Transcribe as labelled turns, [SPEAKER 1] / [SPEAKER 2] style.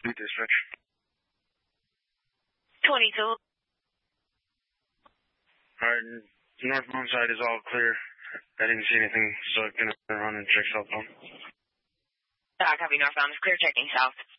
[SPEAKER 1] Dispatch.
[SPEAKER 2] 22.
[SPEAKER 1] Alright, northbound side is all clear. I didn't see anything, so I'm going to run and check cell phone.
[SPEAKER 2] Copy, northbound is clear, checking south.